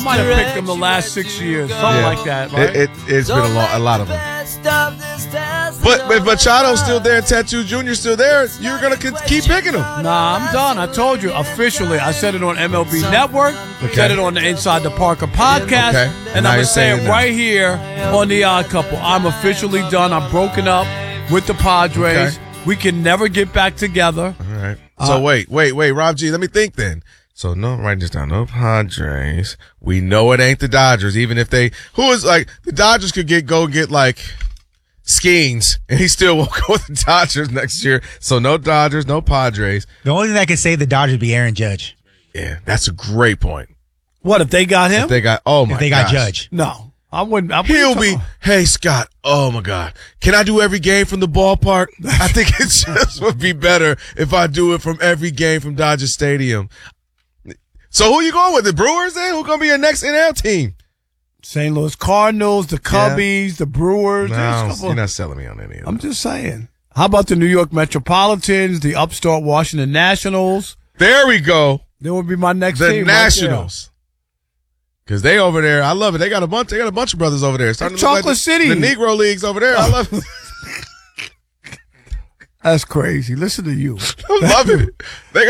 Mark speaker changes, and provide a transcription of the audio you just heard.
Speaker 1: Might have picked them the last 6 years, something like that, right?
Speaker 2: It's been a lot of them. But Machado's still there, Tattoo Jr.'s still there. You're going to keep picking them.
Speaker 1: Nah, I'm done. I told you officially. I said it on MLB Network, said it on the Inside the Parker podcast, and I'm going to say it right here on The Odd Couple. I'm officially done. I'm broken up with the Padres. We can never get back together.
Speaker 2: All right. So wait, Rob G, let me think then. So no, write this down. No Padres. We know it ain't the Dodgers, even if the Dodgers could go get like Skeens, and he still won't go with the Dodgers next year. So no Dodgers, no Padres.
Speaker 3: The only thing that can save the Dodgers would be Aaron Judge.
Speaker 2: Yeah, that's a great point.
Speaker 1: What if they got him?
Speaker 2: If they got Judge.
Speaker 1: No, I wouldn't.
Speaker 2: He'll be. Hey Scott. Oh my God. Can I do every game from the ballpark? I think it just would be better if I do it from every game from Dodger Stadium. So who you going with? The Brewers then? Who's going to be your next NL team?
Speaker 1: St. Louis Cardinals, the Cubbies, the Brewers.
Speaker 2: No, you're not selling me on any of them.
Speaker 1: I'm just saying. How about the New York Metropolitans, the upstart Washington Nationals?
Speaker 2: There we go.
Speaker 1: That would be my next
Speaker 2: team.
Speaker 1: The
Speaker 2: Nationals. Because they over there, I love it. They got a bunch of brothers over there.
Speaker 1: Starting Chocolate like City.
Speaker 2: The Negro Leagues over there. I love it.
Speaker 1: That's crazy. Listen to you.
Speaker 2: I love it. They